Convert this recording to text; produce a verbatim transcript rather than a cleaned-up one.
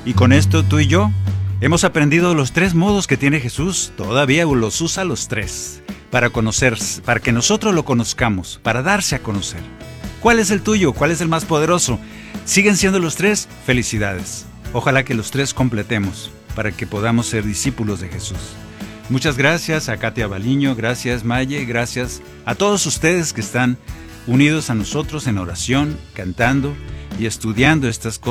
Y con esto tú y yo hemos aprendido los tres modos que tiene Jesús. Todavía los usa los tres para conocer, para que nosotros lo conozcamos, para darse a conocer. ¿Cuál es el tuyo? ¿Cuál es el más poderoso? ¿Siguen siendo los tres? Felicidades. Ojalá que los tres completemos para que podamos ser discípulos de Jesús. Muchas gracias a Katia Baliño, gracias Maye, gracias a todos ustedes que están unidos a nosotros en oración, cantando y estudiando estas cosas.